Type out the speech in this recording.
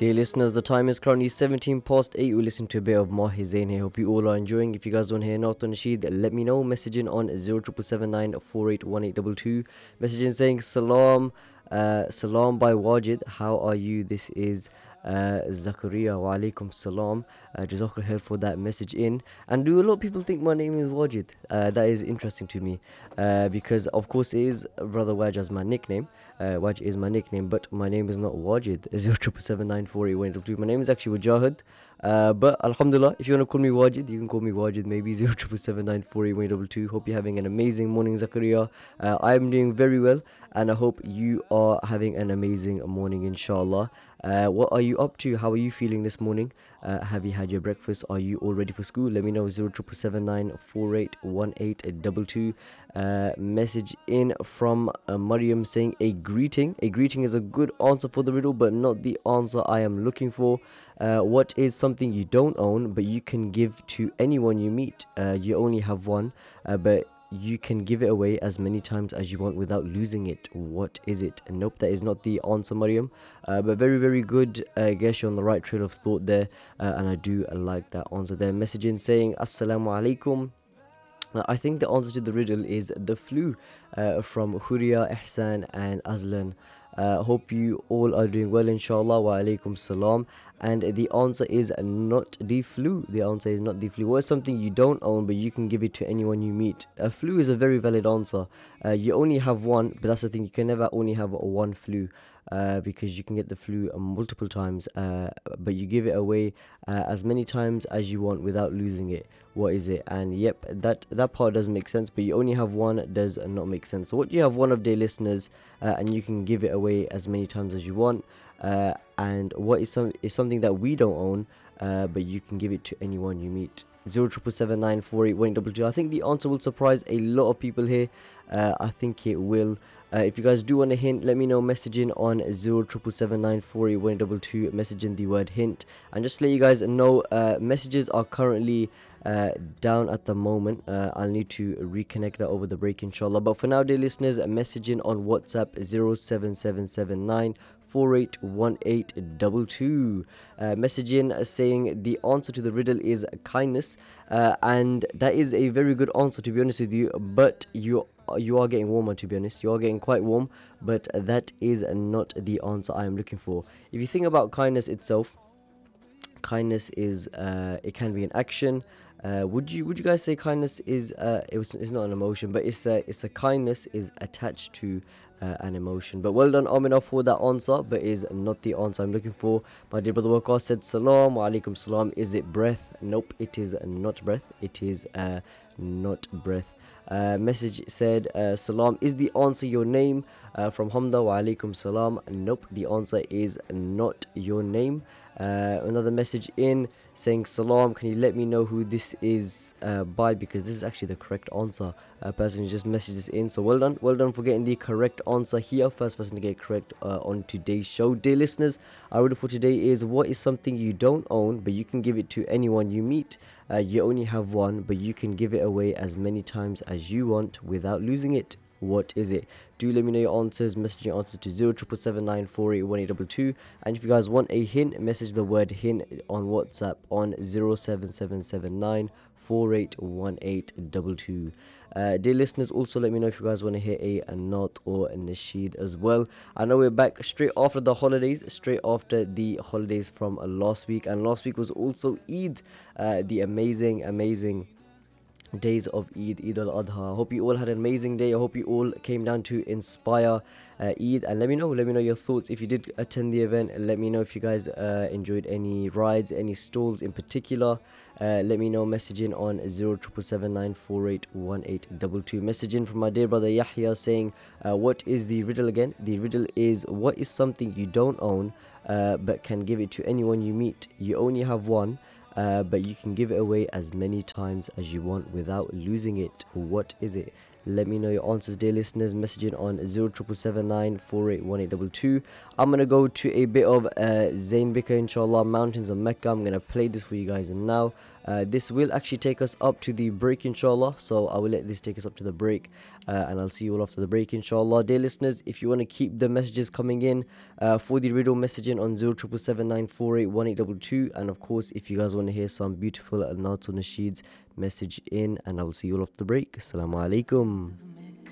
Dear listeners, the time is currently 17 past 8. We listen to a bit of Mahi Zain here. Hope you all are enjoying. If you guys want to hear Naat Nasheed, let me know. Messaging on 0777948182. Messaging saying Salam. Salam by Wajid. How are you? This is Zakaria. Wa alaikum salam. Jazakallah khair for that message in. And do a lot of people think my name is Wajid? That is interesting to me because, of course, it is Brother Waj as my nickname. Waj is my nickname, but my name is not Wajid. 0777948182. My name is actually Wajahid. But Alhamdulillah, if you want to call me Wajid, you can call me Wajid, maybe 0777948182. Hope you're having an amazing morning, Zakaria. I am doing very well, and I hope you are having an amazing morning, inshallah. What are you up to? How are you feeling this morning? Have you had your breakfast? Are you all ready for school? Let me know. 0777948182. Message in from Mariam saying a greeting. A greeting is a good answer for the riddle, but not the answer I am looking for. What is something you don't own but you can give to anyone you meet? You only have one, but you can give it away as many times as you want without losing it. What is it? Nope, that is not the answer, Mariam. But very, very good. I guess you're on the right trail of thought there, and I do like that answer there. Messaging saying Assalamu alaikum. I think the answer to the riddle is the flu, from Huria, Ihsan, and Azlan. Hope you all are doing well, inshallah. Wa alaikum salam. And the answer is not the flu. The answer is not the flu. What is something you don't own but you can give it to anyone you meet? A flu is a very valid answer. You only have one, but that's the thing. You can never only have one flu. Because you can get the flu multiple times, but you give it away as many times as you want without losing it. What is it? And yep, that part does make sense, but you only have one does not make sense. So what do you have one of, dear listeners, and you can give it away as many times as you want. And what is something that we don't own, but you can give it to anyone you meet. 0777948122. I think the answer will surprise a lot of people here. I think it will. If you guys do want a hint, let me know. Messaging on 0777948122. Messaging the word hint. And just to let you guys know, messages are currently down at the moment. I'll need to reconnect that over the break, inshallah. But for now, dear listeners, messaging on WhatsApp 07779481822. Messaging saying the answer to the riddle is kindness, and that is a very good answer, to be honest with you. But you are getting warmer, to be honest. You are getting quite warm, but that is not the answer I am looking for. If you think about kindness itself, kindness is it can be an action. Would you guys say kindness is it's not an emotion, but it's a kindness is attached to an emotion? But well done, Amina, for that answer, but is not the answer I'm looking for. My dear brother Waqas said Salam wa alaikum salam. Is it breath? Nope, it is not breath. It is not breath. Message said Salam, is the answer your name? From Hamda, wa alaikum salam. Nope, the answer is not your name. Another message in saying Salam, can you let me know who this is by, because this is actually the correct answer. Person who just messaged this in, so well done for getting the correct answer here. First person to get correct on today's show. Dear listeners, our riddle for today is, what is something you don't own but you can give it to anyone you meet? You only have one, but you can give it away as many times as you want without losing it. What is it? Do let me know your answers. Message your answers to 077794811822. And if you guys want a hint, message the word hint on WhatsApp on 07779481822. Dear listeners, also let me know if you guys want to hear a Naat or a Nasheed as well. I know we're back straight after the holidays, from last week, and last week was also Eid, the amazing days of Eid al-Adha. I hope you all had an amazing day. I hope you all came down to inspire Eid, and let me know your thoughts. If you did attend the event, let me know if you guys enjoyed any rides, any stalls in particular. Let me know. Messaging on 07779481822. Messaging from my dear brother Yahya saying, what is the riddle again? The riddle is, what is something you don't own but can give it to anyone you meet? You only have one, but you can give it away as many times as you want without losing it. What is it? Let me know your answers, dear listeners. Messaging on 07779481822. I'm gonna go to a bit of Zayn Bika, inshallah, Mountains of Mecca. I'm gonna play this for you guys now. This will actually take us up to the break, inshallah. So I will let this take us up to the break, and I'll see you all after the break, inshallah. Dear listeners, if you want to keep the messages coming in for the riddle, messaging on 0777948182. And of course, if you guys want to hear some beautiful Naat or Nasheeds, message in, and I will see you all after the break. Assalamu alaikum.